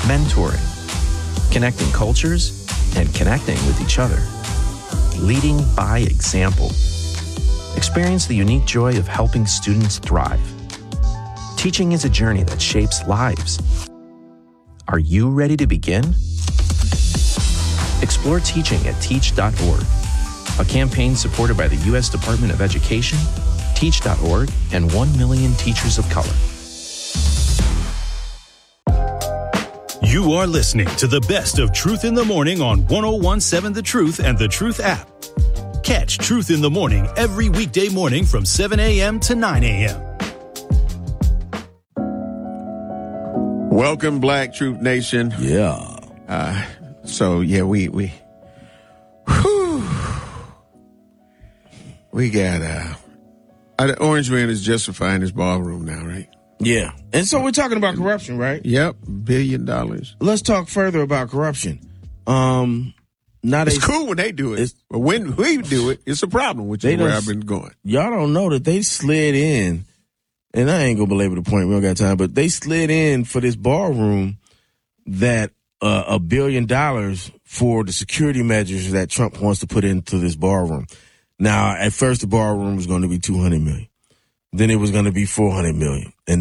mentoring, connecting cultures, and connecting with each other. Leading by example. Experience the unique joy of helping students thrive. Teaching is a journey that shapes lives. Are you ready to begin? Explore teaching at teach.org, a campaign supported by the U.S. Department of Education, Teach.org, and 1 million teachers of color. You are listening to the best of Truth in the Morning on 101.7 The Truth and The Truth app. Catch Truth in the Morning every weekday morning from 7 a.m. to 9 a.m. Welcome, Black Truth Nation. Yeah. We got the Orange Man is justifying his ballroom now, right? Yeah. And so we're talking about corruption, right? Yep, $1 billion. Let's talk further about corruption. It's cool when they do it, but when we do it, it's a problem, which is where I've been going. Y'all don't know that they slid in, and I ain't gonna belabor the point, we don't got time, but they slid in for this ballroom that $1 billion for the security measures that Trump wants to put into this ballroom. Now, at first the ballroom was going to be $200 million. Then it was going to be $400 million. And